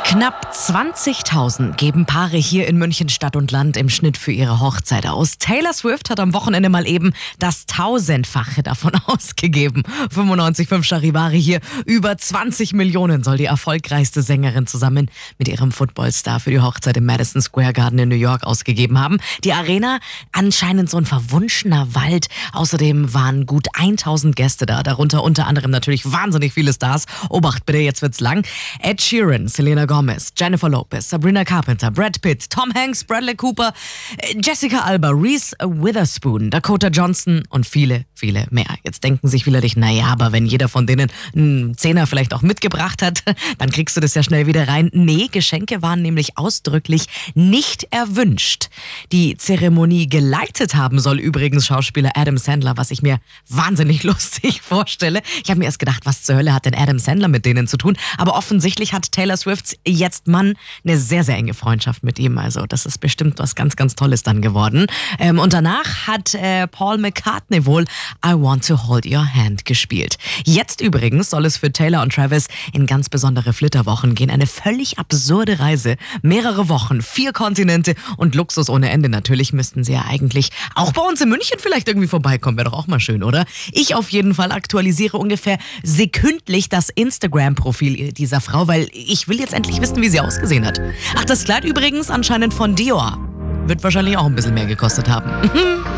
Knapp 20.000 geben Paare hier in München Stadt und Land im Schnitt für ihre Hochzeit aus. Taylor Swift hat am Wochenende mal eben das Tausendfache davon ausgegeben. 95,5 Charivari hier. Über 20 Millionen soll die erfolgreichste Sängerin zusammen mit ihrem Footballstar für die Hochzeit im Madison Square Garden in New York ausgegeben haben. Die Arena anscheinend so ein verwunschener Wald. Außerdem waren gut 1.000 Gäste da, darunter unter anderem natürlich wahnsinnig viele Stars. Obacht bitte, jetzt wird's lang. Ed Sheeran, Selena Gomez, Jennifer Lopez, Sabrina Carpenter, Brad Pitt, Tom Hanks, Bradley Cooper, Jessica Alba, Reese Witherspoon, Dakota Johnson und viele, viele mehr. Jetzt denken sich viele, naja, aber wenn jeder von denen einen Zehner vielleicht auch mitgebracht hat, dann kriegst du das ja schnell wieder rein. Nee, Geschenke waren nämlich ausdrücklich nicht erwünscht. Die Zeremonie geleitet haben soll übrigens Schauspieler Adam Sandler, was ich mir wahnsinnig lustig vorstelle. Ich habe mir erst gedacht, was zur Hölle hat denn Adam Sandler mit denen zu tun? Aber offensichtlich hat Taylor Swifts jetzt Mann eine sehr, sehr enge Freundschaft mit ihm. Also das ist bestimmt was ganz, ganz Tolles dann geworden. Und danach hat Paul McCartney wohl I Want to Hold Your Hand gespielt. Jetzt übrigens soll es für Taylor und Travis in ganz besondere Flitterwochen gehen. Eine völlig absurde Reise. Mehrere Wochen, 4 Kontinente und Luxus ohne Ende. Natürlich müssten sie ja eigentlich auch bei uns in München vielleicht irgendwie vorbeikommen. Wäre doch auch mal schön, oder? Ich auf jeden Fall aktualisiere ungefähr sekündlich das Instagram-Profil dieser Frau, weil ich will jetzt endlich wissen, wie sie ausgesehen hat. Ach, das Kleid übrigens anscheinend von Dior. Wird wahrscheinlich auch ein bisschen mehr gekostet haben.